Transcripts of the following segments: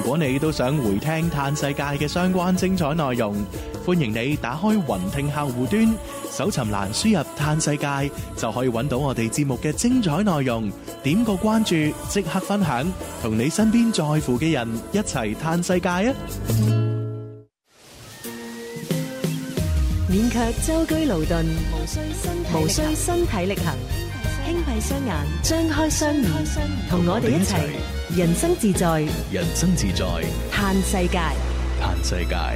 果你都想回聽嘆世界嘅相關精彩內容，歡迎你打開雲聽客戶端，搜尋欄輸入嘆世界，就可以揾到我哋節目嘅精彩內容。點個關注，即刻分享，同你身邊在乎嘅人一齊嘆世界啊！ 勉強舟車勞頓，無需身體力行，輕閉雙眼，張開雙耳，同我哋一齊人生自在， 人生自在， 嘆世界， 嘆世界。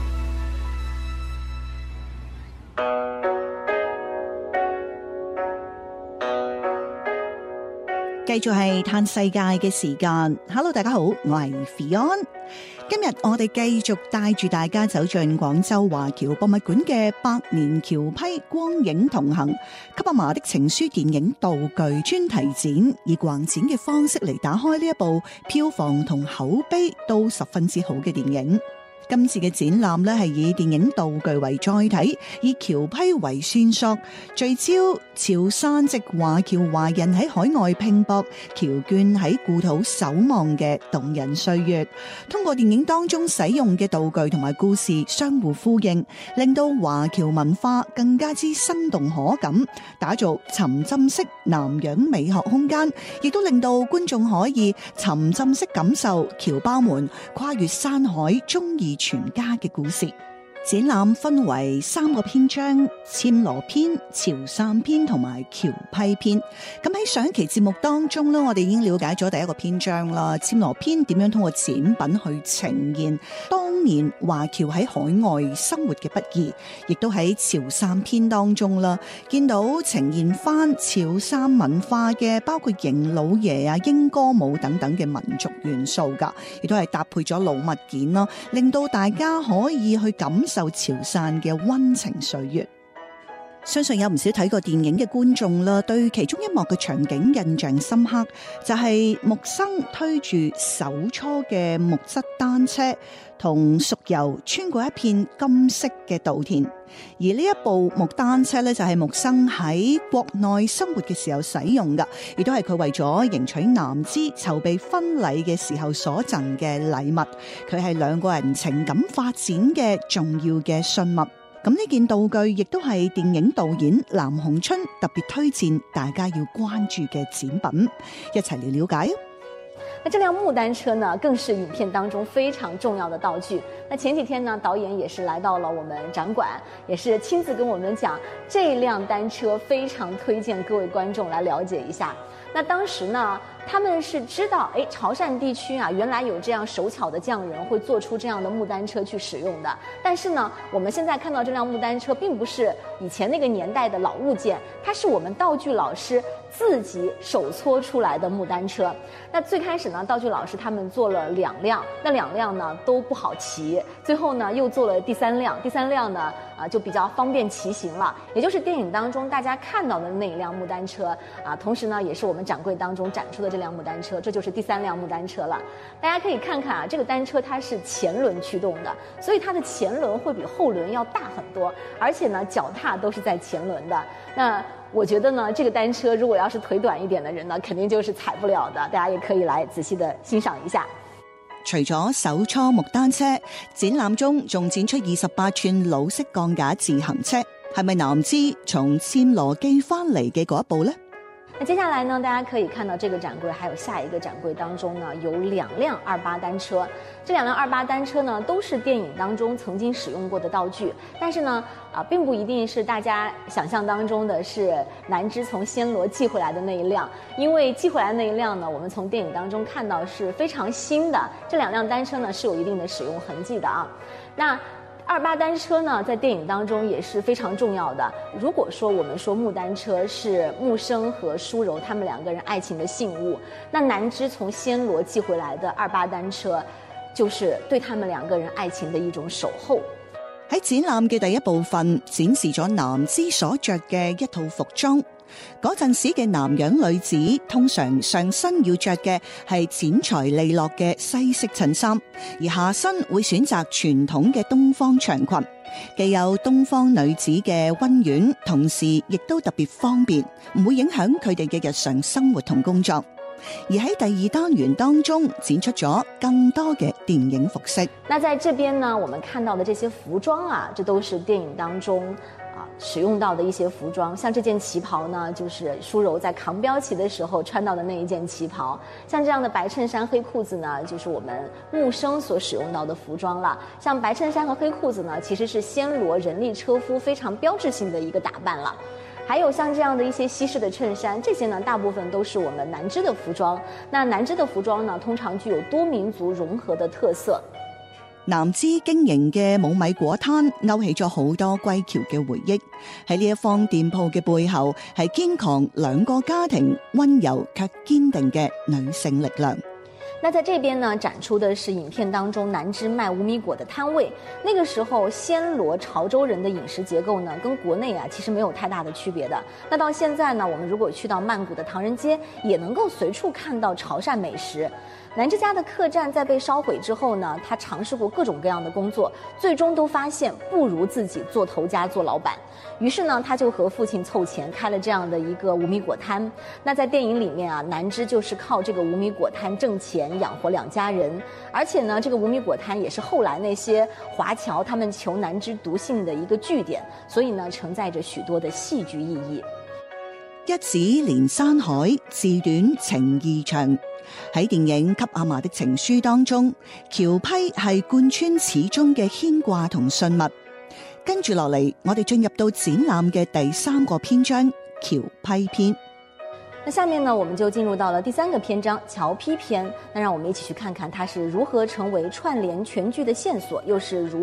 繼續係嘆世界嘅時間。Hello， 大家好，我係 Fion。今日我哋繼續帶住大家走進廣州華僑博物館嘅百年橋批光影同行給阿嫲的情書電影道具專題展，以橫展嘅方式嚟打開呢一部票房同口碑都十分之好嘅電影。今次嘅展覽呢，係以電影道具為載體，以僑批為線索，聚焦潮汕籍華僑華人喺海外拼搏、僑眷喺故土守望嘅動人歲月。通過電影當中使用嘅道具同埋故事相互呼應，令到華僑文化更加之生動可感，打造沉浸式南洋美學空間，亦都令到觀眾可以沉浸式感受僑胞們跨越山海忠義全家嘅故事。展覽分為3個篇章：暹羅篇、潮汕篇同埋僑批篇。咁喺上一期節目當中呢，我哋已經了解咗第一個篇章啦。暹羅篇點樣通過展品去呈現當年華僑喺海外生活嘅不易，亦都喺潮汕篇當中啦，見到呈現翻潮汕文化嘅包括迎老爺啊、英歌舞等等嘅民族元素噶，亦都係搭配咗老物件啦，令到大家可以去感受潮汕嘅溫情歲月。相信有唔少睇過電影嘅觀眾啦，對其中一幕嘅場景印象深刻，就係木生推住手搓嘅木質單車，同熟遊穿過一片金色嘅稻田。而呢一部木單車呢，就係木生喺國內生活嘅時候使用噶，亦都係佢為咗迎娶男茲籌備婚禮嘅時候所贈嘅禮物。佢係兩個人情感發展嘅重要嘅信物。咁呢件道具亦都係電影導演藍鴻春特別推薦大家要關注嘅展品，一齊嚟了解。 那這輛木單車呢，更是影片當中非常重要的道具。那前幾天呢，導演也是來到了我們展館，也是親自跟我們講，這輛單車非常推薦各位觀眾來了解一下。那當時呢，他們是知道，潮汕地區啊，原來有這樣手巧的匠人會做出這樣的木單車去使用的。但是呢，我們現在看到這輛木單車，並不是以前那個年代的老物件，它是我們道具老師自己手搓出來的木單車。那最開始呢，道具老師他們做了2輛，那2輛呢都不好騎，最後呢又做了第3輛，第3輛呢就比較方便騎行了，也就是電影當中大家看到的那一輛木單車啊，同時呢也是我們展櫃當中展出的這輛木單車，這就是第3輛木單車了。大家可以看看啊，這個單車它是前輪驅動的，所以它的前輪會比後輪要大很多，而且呢腳踏都是在前輪的。那我覺得呢，這個單車如果要是腿短一點的人呢，肯定就是踩不了的。大家也可以來仔細的欣賞一下。 除咗手搓木單車，展覽中仲展出28寸老式鋼架自行車，係咪男茲從暹羅寄翻嚟嘅嗰一部呢？ 那接下來呢，大家可以看到這個展櫃，還有下一個展櫃當中呢，有2輛28單車。這2輛28單車呢，都是電影當中曾經使用過的道具，但是呢，並不一定是大家想象當中的是南芝從暹羅寄回來的那一輛，因為寄回來那一輛呢，我們從電影當中看到是非常新的。這2輛單車呢，是有一定的使用痕跡的啊。那28單車呢，在電影當中也是非常重要的。如果說我們說木單車是木生和舒柔他們2個人愛情的信物，那南芝從暹羅寄回來的28單車，就是對他們2個人愛情的一種守候。 喺展覽嘅第一部分展示咗南芝所着嘅一套服裝。嗰陣時嘅南洋女子通常上身要着嘅係剪裁利落嘅西式襯衫，而下身會選擇傳統嘅東方長裙，既有東方女子嘅溫婉，同時亦都特別方便，唔會影響佢哋嘅日常生活同工作。 而喺第二單元當中展出咗更多嘅電影服飾。 那在這邊呢，我們看到的這些服裝啊，這都是電影當中使用到的一些服裝，像這件旗袍呢，就是舒柔在扛標旗的時候穿到的那一件旗袍。像這樣的白襯衫黑褲子呢，就是我們木生所使用到的服裝了。像白襯衫和黑褲子呢，其實是暹羅人力車夫非常標誌性的一個打扮了。還有像這樣的一些西式的襯衫，這些呢大部分都是我們南支的服裝。那南支的服裝呢，通常具有多民族融合的特色。 南支經營嘅冇米果攤勾起咗好多歸僑嘅回憶。喺呢一方店鋪嘅背後，係堅強兩個家庭溫柔卻堅定嘅女性力量。 那在這邊呢，展出的是影片當中南支賣無米果的攤位。那個時候暹羅潮州人的飲食結構呢，跟國內啊其實沒有太大的區別的。那到現在呢，我們如果去到曼谷的唐人街，也能夠隨處看到潮汕美食。南支家的客棧在被燒毀之後呢，他嘗試過各種各樣的工作，最終都發現不如自己做頭家做老闆。於是呢，他就和父親湊錢開了這樣的一個無米果攤。那在電影裡面啊，南支就是靠這個無米果攤掙錢養活兩家人。而且呢，這個無米果攤也是後來那些華僑他們求南支獨信的一個據點，所以呢，承載着許多的戲劇意義。 一指連山海，自短情意長。喺電影《給阿嫲的情書》當中，僑批係貫穿始終嘅牽掛同信物。跟住落嚟，我哋進入到展覽嘅第3個篇章——僑批篇。 那下面呢，我們就進入到了第3個篇章——僑批篇。那讓我們一起去看看它是如何成為串聯全劇的線索，又是如